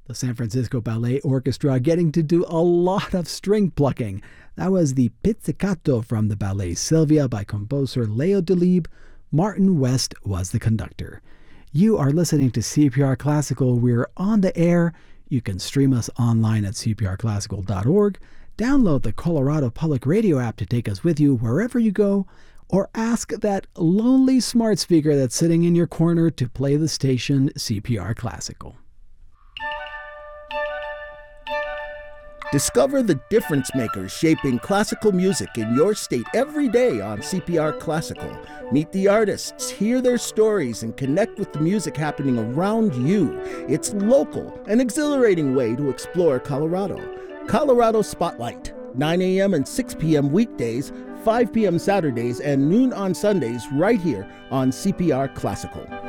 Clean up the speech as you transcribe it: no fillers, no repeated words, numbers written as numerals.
The San Francisco Ballet Orchestra getting to do a lot of string plucking. That was the Pizzicato from the ballet Sylvia by composer Leo Delibes. Martin West was the conductor. You are listening to CPR Classical. We're on the air. You can stream us online at cprclassical.org. Download the Colorado Public Radio app to take us with you wherever you go, or ask that lonely smart speaker that's sitting in your corner to play the station CPR Classical. Discover the difference makers shaping classical music in your state every day on CPR Classical. Meet the artists, hear their stories, and connect with the music happening around you. It's local, an exhilarating way to explore Colorado. Colorado Spotlight, 9 a.m. and 6 p.m. weekdays, 5 p.m. Saturdays, and noon on Sundays right here on CPR Classical.